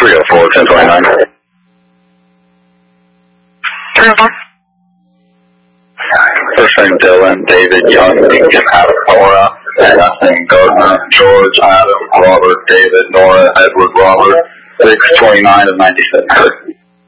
304, 1029. First name Dylan, David, Young, Lincoln, Adam, Nora, last name Gardner, George, Adam, Robert, David, Nora, Edward, Robert, 629 of 96.